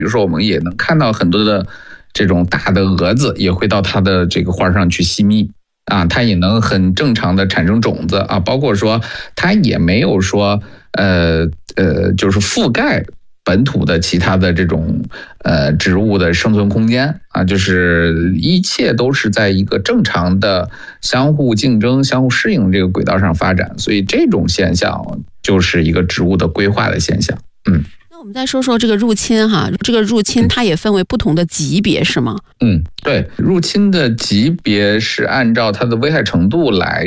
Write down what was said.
比如说我们也能看到很多的这种大的蛾子也会到它的这个花上去吸蜜啊，它也能很正常的产生种子啊，包括说它也没有说就是覆盖本土的其他的这种植物的生存空间啊，就是一切都是在一个正常的相互竞争、相互适应这个轨道上发展，所以这种现象就是一个植物的规划的现象。 那我们再说说这个入侵哈，这个入侵它也分为不同的级别是吗？ 对，入侵的级别是按照它的危害程度来